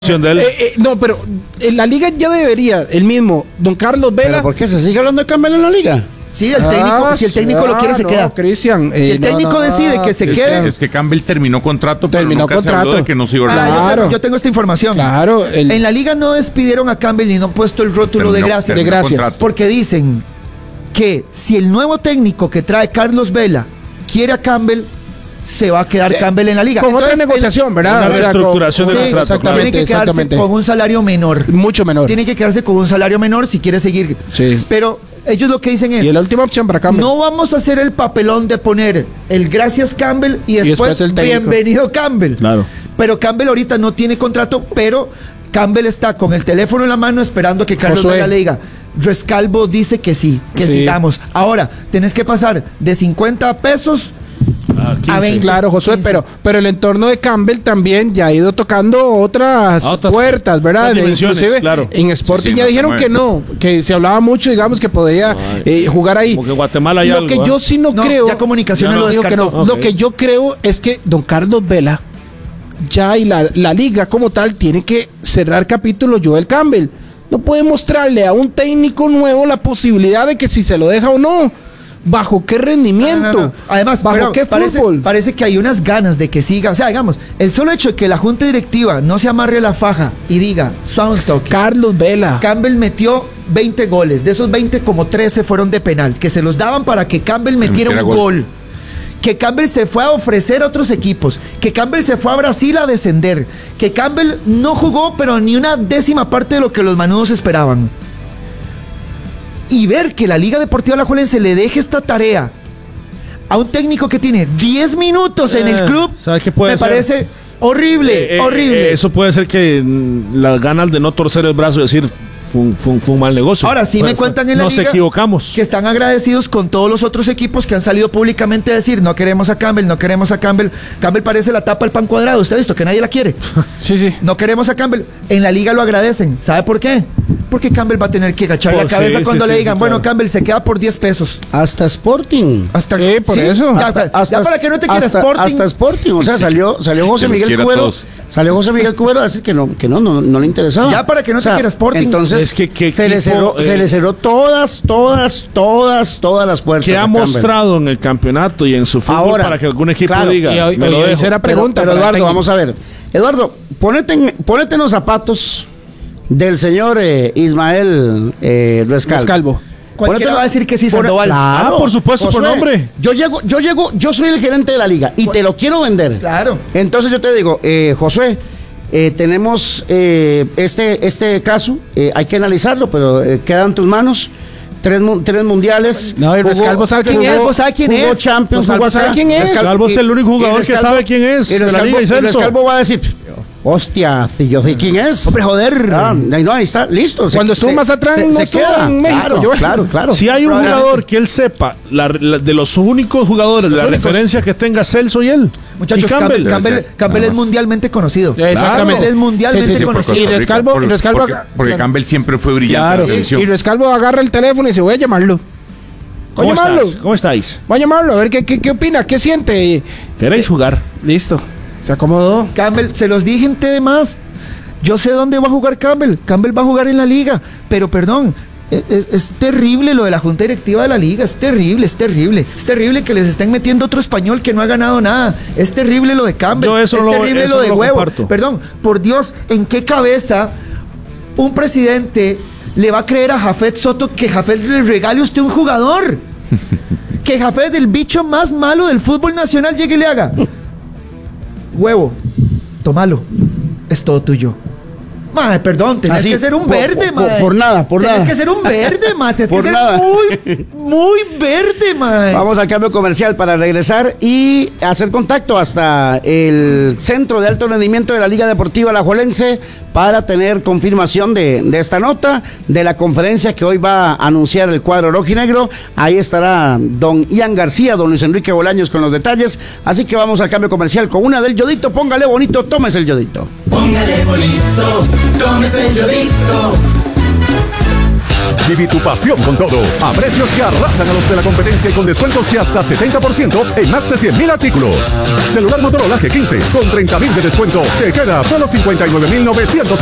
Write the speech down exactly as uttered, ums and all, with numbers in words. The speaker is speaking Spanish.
De él. Eh, eh, no, pero en la liga ya debería, el mismo, don Carlos Vela. ¿Pero por qué se sigue hablando de Campbell en la liga? Sí, el técnico, Ah, si el técnico ah, lo quiere, se no, queda. Cristian, eh, si el técnico no, no, decide que se es quede. Que, es que Campbell terminó contrato, pero Terminó nunca contrato. se habló de que no se iba a Ah, renovar. yo, Claro. tengo, yo tengo esta información. Claro, el- En la liga no despidieron a Campbell ni no han puesto el rótulo Terminó- de gracias. terminó De gracias. contrato. Porque dicen que si el nuevo técnico que trae Carlos Vela quiere a Campbell, se va a quedar Eh, Campbell en la liga. con otra Entonces, negociación, el- ¿verdad? Una O sea, con- reestructuración del Sí, contrato, exactamente, tiene que quedarse exactamente. con un salario menor. Mucho menor. Tiene que quedarse con un salario menor si quiere seguir. Sí. Pero ellos lo que dicen es, Y es la última opción para Campbell. no vamos a hacer el papelón de poner el gracias Campbell y después, después el técnico. bienvenido Campbell. Claro. Pero Campbell ahorita no tiene contrato, pero Campbell está con el teléfono en la mano esperando que Carlos Josué. Vela le diga. Rescalvo dice que sí, que Sí. sigamos. Ahora, tenés que pasar de cincuenta pesos Ah, a veinte. Claro, Josué, quince. pero, pero el entorno de Campbell también ya ha ido tocando otras, A otras- puertas, ¿verdad? otras dimensiones, Inclusive claro. en Sporting Sí, sí, ya no se dijeron mueve. que no, que se hablaba mucho, digamos, que podía eh, jugar ahí. Como que Guatemala hay Lo algo, que ¿eh? yo sí no, No, creo. ya Comunicaciones Ya lo digo que no. descartó. Lo Ok. que yo creo es que don Carlos Vela ya y la, la liga como tal tiene que cerrar capítulo Joel Campbell. No puede mostrarle a un técnico nuevo la posibilidad de que si se lo deja o no. ¿Bajo qué rendimiento? No, no, no. Además, ¿bajo pero qué parece, fútbol? parece que hay unas ganas de que siga. O sea, digamos, el solo hecho de que la junta directiva no se amarre la faja y diga, sound talk. Carlos Vela. Campbell metió veinte goles. De esos veinte, como trece fueron de penal. Que se los daban para que Campbell metiera un metiera gol. gol. Que Campbell se fue a ofrecer a otros equipos. Que Campbell se fue a Brasil a descender. Que Campbell no jugó, pero ni una décima parte de lo que los manudos esperaban. Y ver que la Liga Deportiva Alajuelense le deje esta tarea a un técnico que tiene diez minutos en Eh, el club, ¿sabes qué puede me ser? parece horrible, Eh, eh, horrible. eh, eso puede ser que mm, las ganas de no torcer el brazo y decir fue un, fue un- fue un mal negocio. Ahora sí Fue- me cuentan en la Nos liga equivocamos. que están agradecidos con todos los otros equipos que han salido públicamente a decir no queremos a Campbell, no queremos a Campbell. Campbell parece la tapa del pan cuadrado, ¿usted ha visto? Que nadie la quiere. Sí, sí. No queremos a Campbell. En la liga lo agradecen. ¿Sabe por qué? Porque Campbell va a tener que agachar Pues la cabeza sí, cuando sí, le sí, digan, sí, bueno, claro. Campbell se queda por diez pesos. Hasta Sporting. Hasta Sí, por eso. Ya, Hasta, ya hasta- para que no te quiera hasta- Sporting. Hasta Sporting. O sea, salió, salió José Que los Miguel quiera a Cubero. todos. Salió José Miguel Cubero a decir que no, que no, no, no le interesaba. Ya para que no te quiera Sporting. Entonces, Es que, ¿qué se, le equipo, cerró, eh, se le cerró todas, todas, todas, todas las puertas. ¿Qué a ha Campbell. mostrado en el campeonato y en su fútbol Ahora, para que algún equipo claro, diga? y hoy- me y lo hoy dejo? será Pero, pregunta pero para el Eduardo, técnico. vamos a ver. Eduardo, ponete en, ponete en los zapatos del señor eh, Ismael eh, Rescalvo. Rescalvo. Cualquiera Ponete- va a decir que sí, Pone- Sandoval. Claro, Ah, por supuesto, por Josué, nombre. Yo llego, yo llego, yo soy el gerente de la liga y te lo quiero vender. Claro. Entonces yo te digo, eh, Josué, eh, tenemos eh, este, este caso, eh, hay que analizarlo, pero eh, queda en tus manos. Tres, mu- tres mundiales. No, y Rescalvo sabe quién es. Rescalvo sabe quién jugó es. Champions, Rescalvo jugó sabe acá. quién es. Rescalvo es el único y jugador que Rescalvo- sabe quién es y de la Rescalvo- Liga, y y Celso. Rescalvo va a decir, hostia, si yo sé quién es. Hombre, joder. Ah, ahí no, ahí está, listo. Se- Cuando estuvo se- más atrás, se- no se estuvo queda. en México, Claro, yo- claro, claro. Si hay un Probablemente. jugador que él sepa, la, la- de los únicos jugadores, Los la únicos. referencia que tenga Celso y él. Muchachos, y Campbell, Campbell, Ese- Campbell nada es más. mundialmente conocido. Exactamente. Campbell es mundialmente Sí, sí, sí, por conocido. Y Rescalvo- Porque- Rescalvo- porque, porque claro. Campbell siempre fue brillante Claro. en la selección. Y Rescalvo agarra el teléfono y dice, voy a llamarlo. Voy a ¿Cómo llamarlo. estáis? ¿Cómo estáis? Voy a llamarlo, a ver qué, qué, qué opina, qué siente. Y- ¿Queréis jugar? Listo. Se acomodó. Campbell, se los dije en T de más. Yo sé dónde va a jugar Campbell. Campbell va a jugar en la liga. Pero perdón, es, es- es terrible lo de la junta directiva de la liga. Es terrible, es terrible. Es terrible que les estén metiendo otro español que no ha ganado nada. Es terrible lo de Campbell. Yo eso es no lo- terrible eso lo de no lo Huevo. comparto. Perdón, por Dios, ¿en qué cabeza un presidente le va a creer a Jafet Soto que Jafet le regale a usted un jugador? Que Jafet, el bicho más malo del fútbol nacional, llegue y le haga: Huevo, tómalo, es todo tuyo. Mae, perdón, tenés Así, que ser un por- verde, por- mae. por nada, por tenés nada. que ser un verde, mae. Tenés que Por ser nada. muy, muy verde, mae. Vamos al cambio comercial para regresar y hacer contacto hasta el Centro de Alto Rendimiento de la Liga Deportiva Alajuelense para tener confirmación de, de esta nota, de la conferencia que hoy va a anunciar el cuadro rojinegro. Ahí estará don Ian García, don Luis Enrique Bolaños con los detalles. Así que vamos al cambio comercial con una del yodito. Póngale bonito, tómese el yodito. Póngale bonito, tómese el yodito. Viví tu pasión con todo. A precios que arrasan a los de la competencia y con descuentos de hasta setenta por ciento en más de cien mil artículos. Celular Motorola G quince con treinta mil de descuento. Te queda a solo cincuenta y nueve mil novecientos